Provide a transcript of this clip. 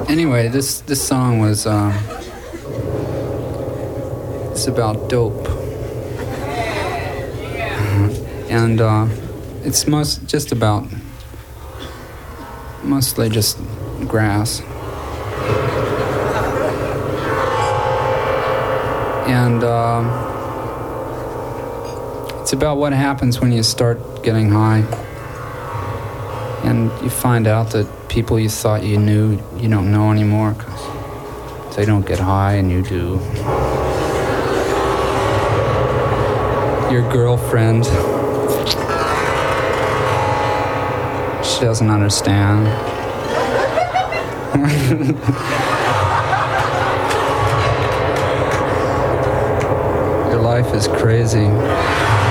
Anyway, this song was it's about dope, and it's mostly just grass, and it's about what happens when you start getting high, and you find out that people you thought you knew, you don't know anymore, because they don't get high and you do. Your girlfriend, she doesn't understand. Your life is crazy.